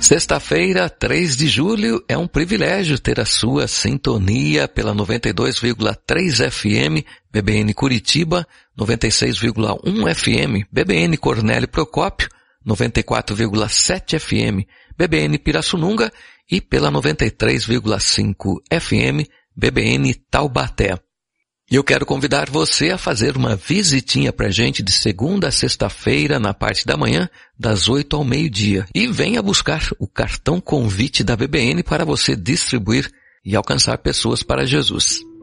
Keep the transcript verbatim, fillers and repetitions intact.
Sexta-feira, três de julho, é um privilégio ter a sua sintonia pela noventa e dois vírgula três F M, B B N Curitiba, noventa e seis vírgula um F M, B B N Cornélio Procópio, noventa e quatro vírgula sete F M, B B N Pirassununga e pela noventa e três vírgula cinco F M, B B N Taubaté. E eu quero convidar você a fazer uma visitinha pra gente de segunda a sexta-feira, na parte da manhã, das oito ao meio-dia. E venha buscar o cartão convite da B B N para você distribuir e alcançar pessoas para Jesus.